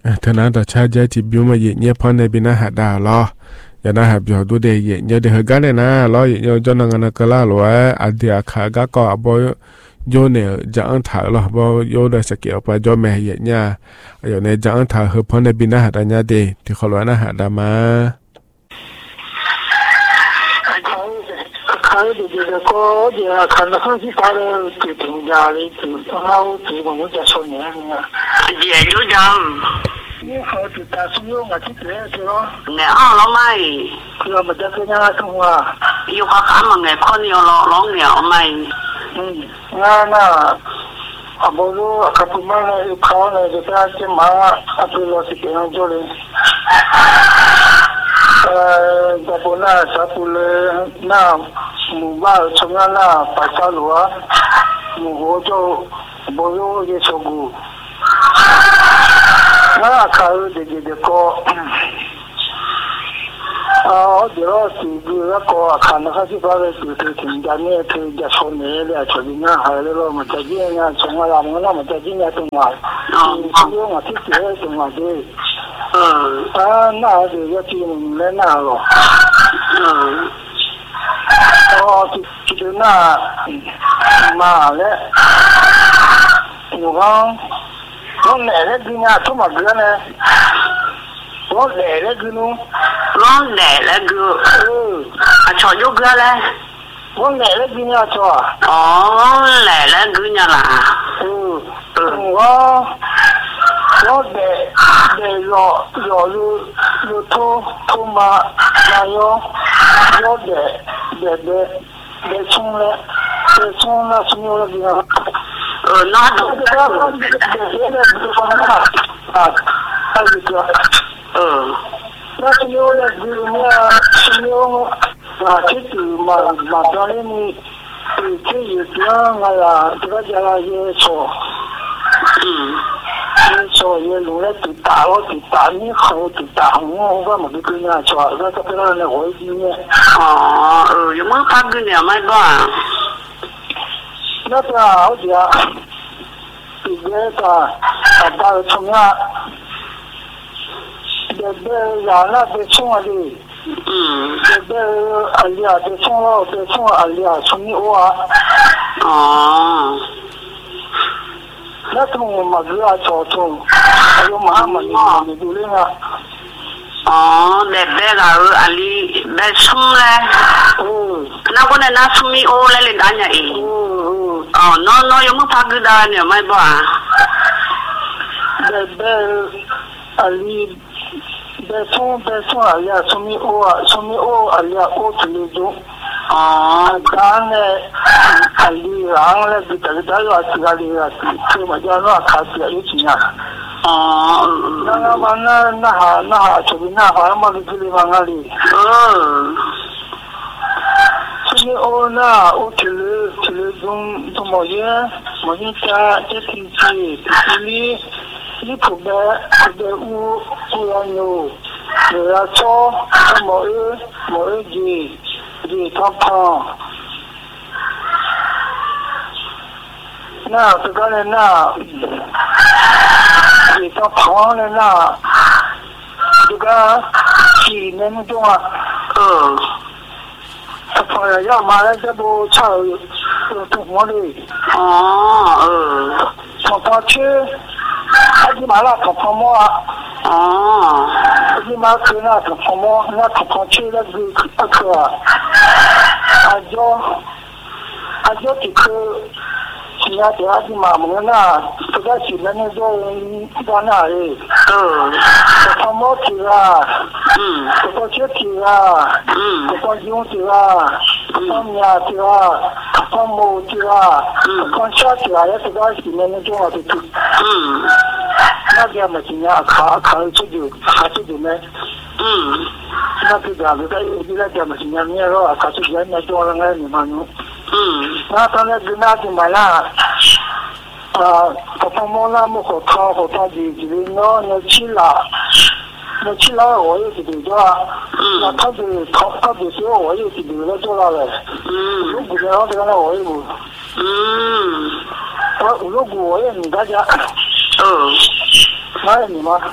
thế nào đó cha gia chỉ biểu mà gì nhé phong này bên hạt đào lo giờ nó hạt biểu đôi đề gì nhớ để hơi gái này na lo gì nhớ cho nó ngân cái lá rồi anh thì khá gái có bao vô này chẳng thở lo bao vô đây sẽ kiểu bao cho mẹ vậy nha giờ này chẳng thở hơi phong này bên hạt đào nha đi thì khó nói hạt đào mà cái điều có gì khả năng không chỉ phải là từ tình nhà đi từ lâu từ một cái số nhẹ nha gì chú chồng nhưng họ từ ta xuống vô mà thích thế chứ đó nè ông lo mày rồi mà cái nhà không à yêu khó khăn mà ngày con yêu lo nghèo mày nga na abolo akapuma na ikao na deta ke ma apelo si ke na jole Dabona sapule na muba chonga na pasalwa muhojo boyo ye sogu na karu de ko dero si dura ko akhana khasi bare tu tinjane tu jasone le achobina halelo mataji na chonga la mona mataji na tungwa yo ngati ke tungwa de na de yo ti le na lo ti na ma le nugang non le dinya to ma gane non le gnu non le gu a cho yo ga le non le dinya cho le gu nya la nó để rồi lu thu mà là nó để chung là chung nhiều là gì à nó đúng nó nhiều là gì mà nhiều là cái từ mà cho nên cái gì đó là cái gì là gì số so ye lu le tu ta lo tu ta ni ho tu ta ho ga ma ku nya cho ga ka pera ne ho ji ne yo ma pa gu ne mai ba na ta ho dia tu ge ta ba chung ya de ya na de chung ali de alia de chung alia chung ni wa那种嘛是啊，交通，还有嘛嘛你都那个。 để là ở ali để sung lên, nó có nên nó sung mi ô lên đàn nhà ý, nó giống như phát cái đàn nhà mấy bà, để ali để sung alia sung mi ô alia ô thì luôn. Đàn này ali ang là bị cái đó là chỉ là khi mà cho nó khai triển cái gì nhá. Nó mà nó cho nên nó mà cái gì mà ngali. Sung ô na ô thì dùng mọi cha cái gì đi phụ bé u anh yêu rồi cho mọi gì gì thằng na cái này na gì thằng này na cái chỉ nên cho thằng này ya mà lại cái bộ chào tụi nó đi thằng chứ anh mà là thằng mua anh mà cứ là thằng mua là thằng chứ là gì ajo thì cứ chỉ là để anh mà muốn là cái chỉ là nên rồi đó là ấy thằng mua thì là thằng chứ thì là thằng dùng thì là thằng nhà thì là thằng mua thì là thằng cha thì là cái chỉ là nên rồi thì那个嘛，今年考这就呢。那个家里头有那个嘛，今年年了，考这年年多了个你嘛侬。那他那个那个嘛啦，他们那么好他的那去了。那去了我也是对吧？那他的时候我也是对了做了嘞。如果这样这个我也不。如果我也你大家。 哪里嘛？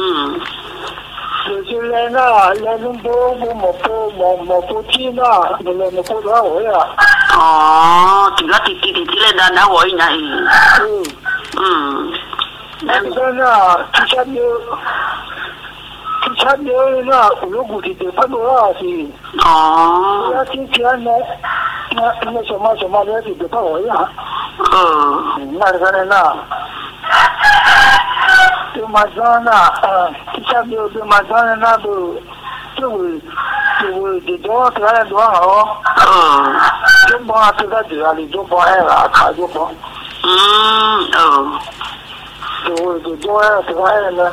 就是来那来弄多莫不听那，莫不多我呀。 哦，对了，对了，那我应该。 那个那之前那五股的很多啊是。哦。那之前那什么的就不我呀。那个那。就马上那之前就马上那都就多出来多好。就把这个主要的就把了，他就把。就多这个呢。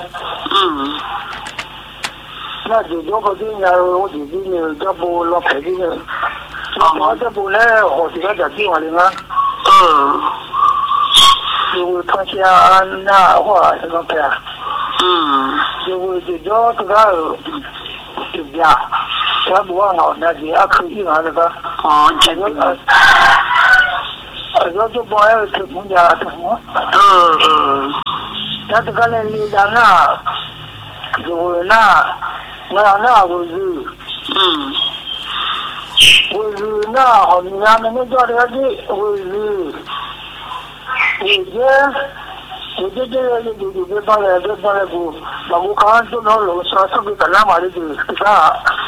那就多不对呀，我自己呢，这不老赔的呢。我这不呢，我这个在地方里嘛。就他家那话这个赔。就多这个就呀，这不好，那就要可以嘛这个。这个。就不要去人家什么。那这个呢，你讲那，就那我是。我是那好，你家那个叫的是我是。我这就帮来不，把我看就那楼上上面干那嘛的就啥。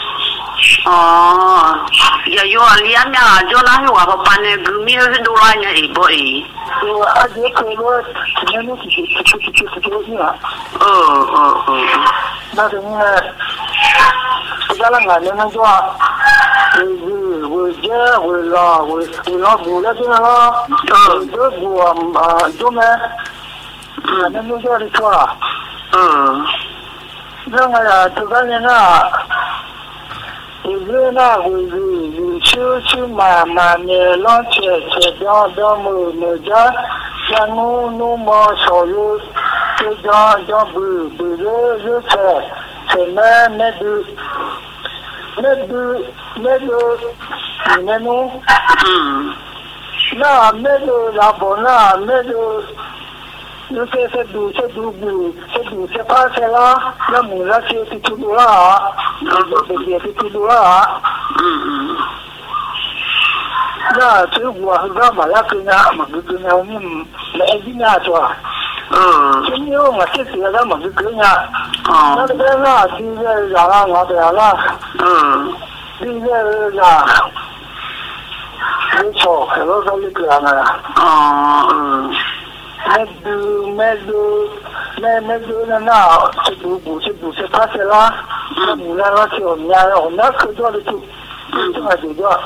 ya yo aliana yo na yo apa pane gumi se dola nya e boy yo aje ko lo ne no ki ni na de ni ga la nga ne na jo we la bu la de na do bu jo me na no jo ri to na ya to ga ne na那我是去妈呢，老姐叫么家，家弄么小肉，就叫不热菜，菜那弄，那老婆那se pasa la mula que titula na tu gua ga ma la que na ma que na ni la edina to ni yo ma que se la ma que na na de na ti de la de la ti de la ni cho que lo que le clara medo na se pasa la mula la que ona que todo tu ayuda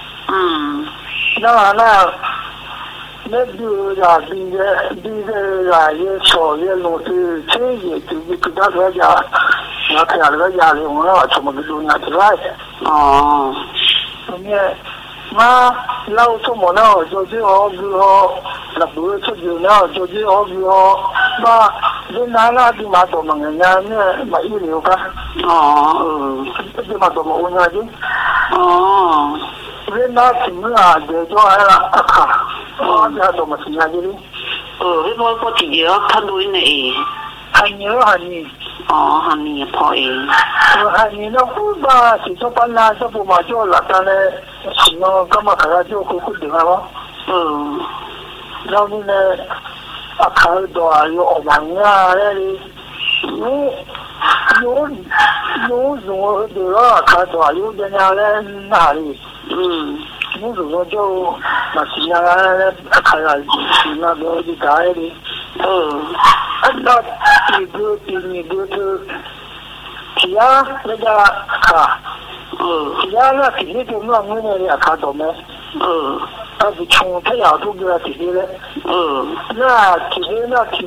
na medo ya dice la ye so ye lo tu che ye tu que da ya na que algo ya le uno como que una trae ma lau to mo na jo ji o la bu to ji na jo ji o ma de na di ma to ma nga ne ma i le ka de ma to mo na ji de na ti na de jo ala ka ya to ma si na ji we mo ko ti yo ka do ne hani po hani na ku ba si to pa na sa bu ma jo la ta ne no kama kara jo ku de ma na ni ne akal do ayo o ma nga re no de la ka do ayo de na le na ri no jo ma si na akala na do di ka ri not ni good kia le ka kia la ki ni to no ngene ri aka do me bu chung ta ya du ga ti le na ki na ki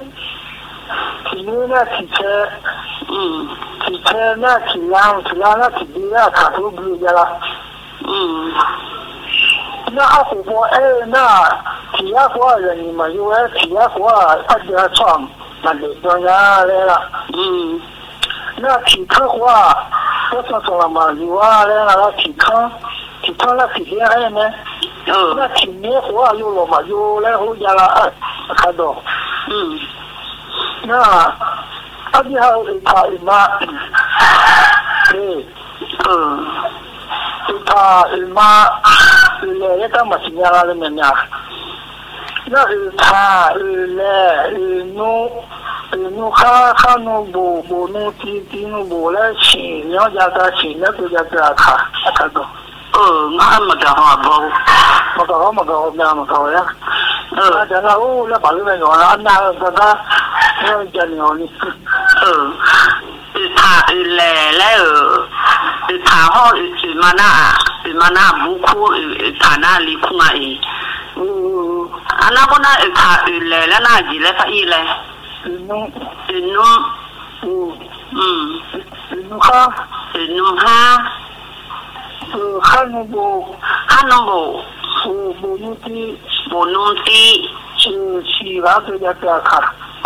na ki che na ki la ki bi la ka du bi ya la那阿虎婆那体压过人你们因为体压过他家创那里边呀来了那体科话我说了嘛有啊来了体科那体验还呢那体面话有了嘛有来回家了看到那阿弟还有他姨妈，对，他姨妈，来到马新亚那边呀，那他来努哈努不努提努不来请，然后家他请那个家他个。 ngã mà cả họ bầu mà cậu ya chẳng là là bảo cái này rồi anh nào ta nó chân rồi thả lẻ thả họ mà na bù khu thả na li khu này anh nào có na thả lẻ là na gì là phải lẻ nó ha Hanu bo nuti si va ke ja kha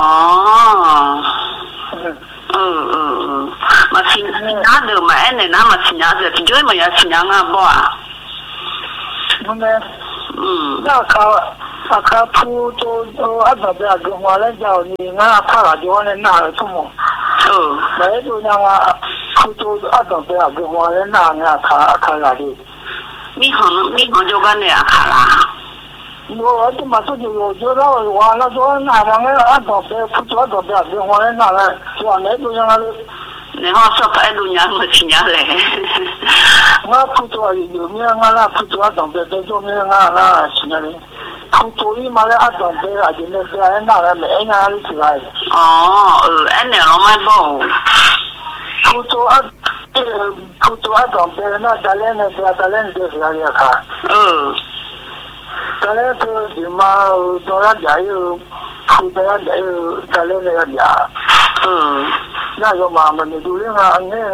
mà xin nhá được mà em này mà xin nhá được thì chơi mà ya xin nhá ngà bo à nè kha phu to a ba ba ge wa la jao ni nga kha la jo ne na tu mo đấy tôi đang phu to a ba ba ge wa le na nga kha la đi mi hòn cho cái này à khá là 我这嘛自己有觉得完了说那两个按照别不做做别别我来拿来做那都让他然后说白路娘没听下来我不做有没有我那不做当别都做没有我那听下来不做伊嘛来按照别啊今天别拿来没拿来起来 anh này nó mai bầu 不做按照别那咱俩那咱俩就是那里看咱俩就是嘛，当然也有，负责人也有，咱俩那个家，那个嘛，我们都领啊，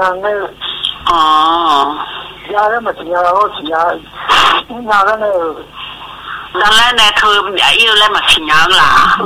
家人嘛，亲家好亲家，你家人呢？ 咱俩呢，他也有来嘛亲家啦。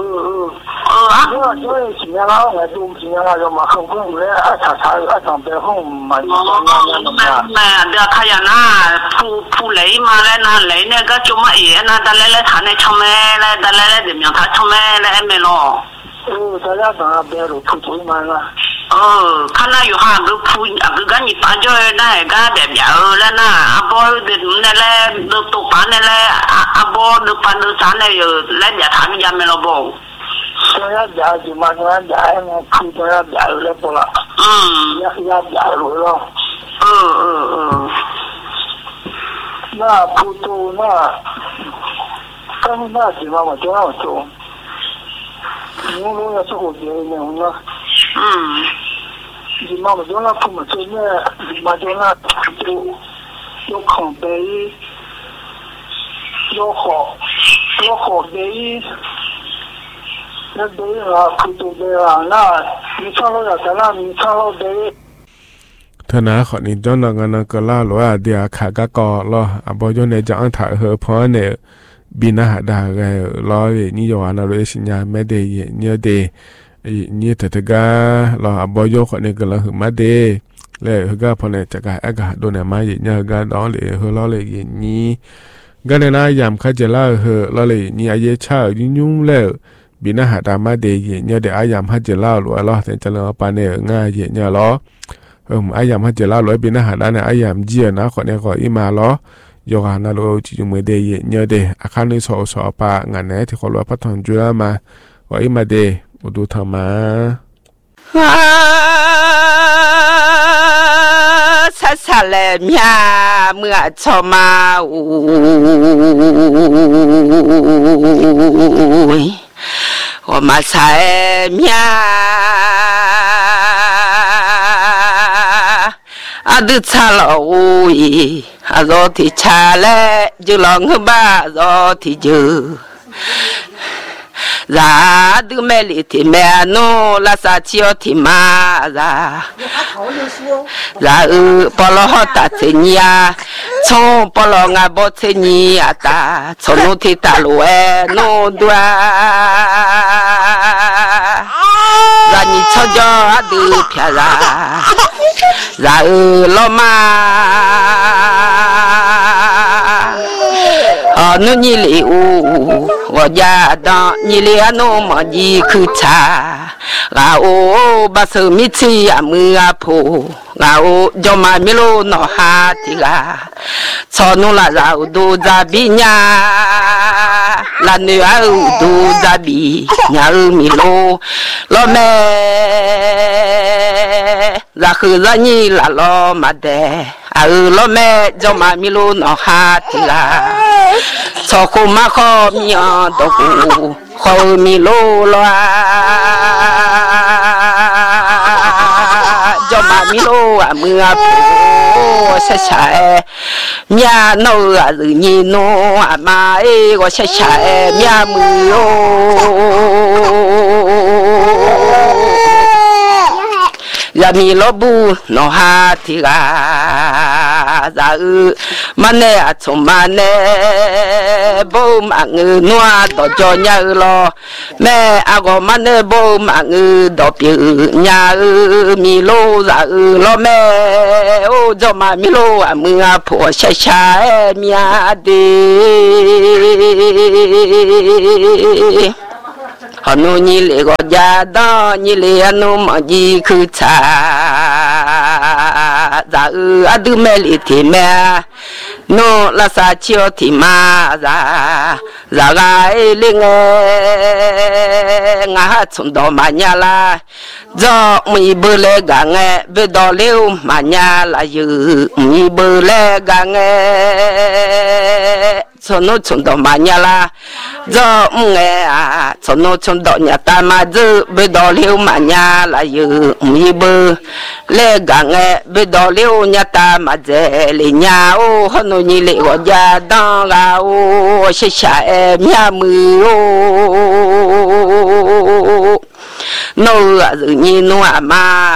我亲家好，我都亲家了嘛，很公来，查上北红嘛， 这他呀那铺雷嘛来那雷那个就嘛也那咱来他那唱麦来，咱来怎么样？他唱麦来没咯？ 咱俩当然别了，铺嘴嘛了。 看那有哈个铺个个你打着那个代表了那阿波的那来都多办那来阿波都办都啥那有来点他们家没了不？ 咱俩家就嘛，咱家那铺咱俩家了不了。也家了。那铺头那，刚那地方我就要做，我也是好些年了。你妈妈就那铺嘛，就那你妈就那铺有空白，有好白，那白啊铺头白啊，那你唱了啥啦？你唱了白。 ธนาขอนิจนงานกล่าหลวเดียขากะกอลอบอยในจังถ่ายเฮอพอเนบินาหดาไกลอนี่ยานาเรสิญาแม่เดยเนี่ยเดนี่ตะตะกาลออบอยขอนี่กละหึมาเดและเฮกะพอเนจักะอะกะโดนมาเยญากะดอเลเฮลอเลเยนี่กะเนนายามคาเจลาเฮลอเลนี่อาเยชายุ่งๆแล้วบินาหดามาเดเยเนี่ยเดอายามฮะเจลาหลวลอแต่จะลอปาเนง่ายเยเนี่ยลออายามฮัจเจลาลอยบินะหาดานะอายามเจียนะขอเนี่ยขออิมาลอยกานะโลจิจุเมเดเยเนเดอาคานิสอปางานไหนที่ขอลอพัฒนจุลามาว่าอิมาเดอุดูธรรมะซาเลมียเมื่อชมา我嘛才命阿都查了喂，阿罗提查嘞，就啷个吧，罗提就。ra đưa mẹ li thì mẹ nó là sa chiêu thì mà ra bỏ lo họ ta thế nia xong bỏ lo ngà bỏ thế nia ta xong nó thì ta lo nó đua ra nhị cho cho đưa phía ra lo mà nó nhị li u 我家当你俩弄么你去查。 ngà ô bà sư mi chi à mưa phù ngà ô cho mà mi lô nó ha thì gà cho nó là rau đồ ra bi nhà là nữ đồ ra bi nhà mi lô lo mẹ ra khứ ra nhi là lo mà đẻ lo mẹ cho mà mi lô nó ha thì gà cho cô má khó mi ở đâu khó mi lô loa cho mà mi lô à mưa phố sẽ chạy nhà nâu à tự nhiên nó à mà ấy có sẽ chạy nhà mưa giờ mi lô bu nó ha thì gà ra mà nè à chồng mà nè bố mà ngư noa đó cho nhà lo mẹ à có mà nè bố mà ngư đó biểu nhà mi lô ra lo mẹ ô cho mà mi lô à mưa phổ sai sai mía đi họ nuôi như lệ gọi gia đó như lệ anh nuôi mà gì cứ cha ra anh đưa mẹ lì thì mẹ nó là sa chiều thì mà ra gái lên ngã xuống đó mà nhà là do mình bơi lê gà nghe về đó liêu mà nhà là dự mình bơi lê gà nghe cho nó xuống đó mà nhà là do nghe à cho nó xuống đó nhà ta mà dự về đó liêu mà nhà là dự mình bơi lê gà nghe về đó liêu nhà ta mà dễ lì nhà ô hơn nó như lệ gọi gia đó gà ô sẽ xả em nhà mưa ô nô à tự nhiên nô à mà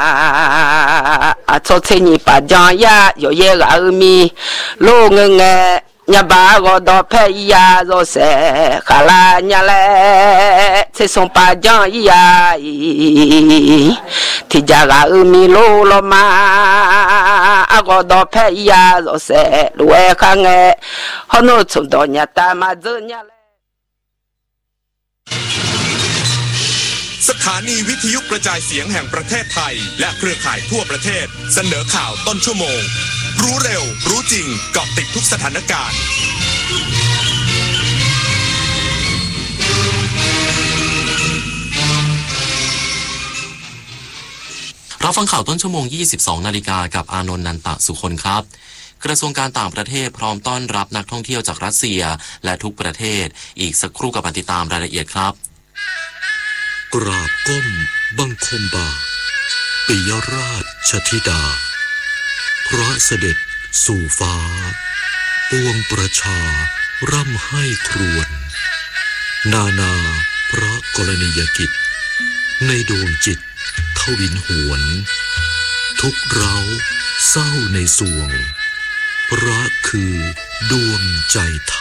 à cho thế nhị bà giang ya yo ye gà mi lô ngơ nghe nhà bà gọi đó phải ya rồi sẽ khá là nhà lẽ sẽ sống bà giang ya thì gia gà mi lô lo mà à gọi đó phải ya rồi sẽ đuôi khang nghe hơn nữa chúng tôi nhà ta mà giờ nhà lẽ สถานีวิทยุกระจายเสียงแห่งประเทศไทยและเครือข่ายทั่วประเทศเสนอข่าวต้นชั่วโมงรู้เร็วรู้จริงเกาะติดทุกสถานการณ์รับฟังข่าวต้นชั่วโมง 22 นาฬิกากับอานนท์นันตะสุคนครับกระทรวงการต่างประเทศพร้อมต้อนรับนักท่องเที่ยวจากรัสเซียและทุกประเทศอีกสักครู่กับติดตามรายละเอียดครับกราบก้มบังคมบาทปิยราชธิดาพระเสด็จสู่ฟ้าปวงประชาร่ำให้ครวญนานาพระกรณียกิจในดวงจิตทวินหวนทุกเร้าเศร้าในสวงพระคือดวงใจธรรม